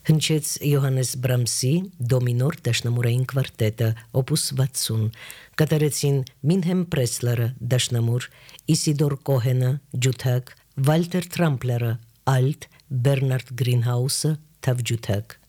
Հնչեց Յոհաննես Բրամսի դոմինոր դաշնամուրային կվարտետը օպուս 60, կատարեցին Մինհեմ Պրեսլերը դաշնամուր, Իսիդոր Կոհենը ջութակ, Վալտեր Թրամպլերը ալտ, Բերնարդ Գրինհաուսը թավջութակ։